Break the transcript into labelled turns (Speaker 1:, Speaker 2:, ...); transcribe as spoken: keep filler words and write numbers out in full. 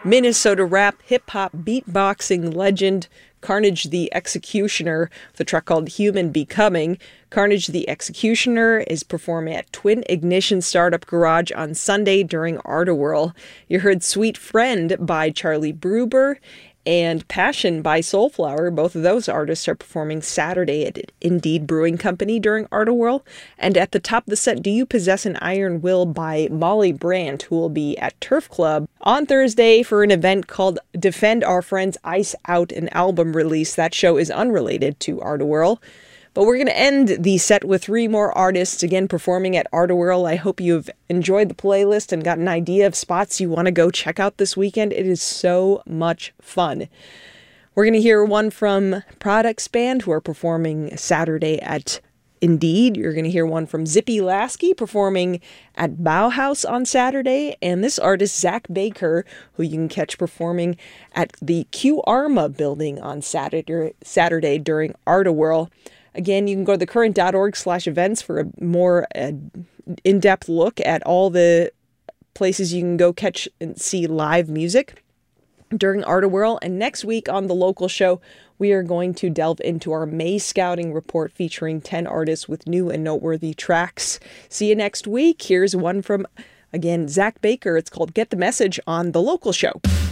Speaker 1: Minnesota rap, hip-hop, beatboxing legend Carnage the Executioner with a track called Human Becoming. Carnage the Executioner is performing at Twin Ignition Startup Garage on Sunday during Art-A-Whirl. You heard Sweet Friend by Charlie Bruber and Passion by Soulflower. Both of those artists are performing Saturday at Indeed Brewing Company during Art-A-Whirl. And at the top of the set, Do You Possess an Iron Will by Molly Brandt, who will be at Turf Club on Thursday for an event called Defend Our Friends Ice Out, an album release. That show is unrelated to Art-A-Whirl. But we're going to end the set with three more artists, again, performing at Art-A-Whirl. I hope you've enjoyed the playlist and got an idea of spots you want to go check out this weekend. It is so much fun. We're going to hear one from Products Band, who are performing Saturday at Indeed. You're going to hear one from Zippy Lasky performing at Bauhaus on Saturday. And this artist, Zach Baker, who you can catch performing at the Q Arma building on Saturday, Saturday during Art-A-Whirl. Again, you can go to thecurrent.org slash events for a more uh, in-depth look at all the places you can go catch and see live music during Art-A-Whirl. And next week on the local show, we are going to delve into our May Scouting Report featuring ten artists with new and noteworthy tracks. See you next week. Here's one from, again, Zach Baker. It's called Get the Message on the local show.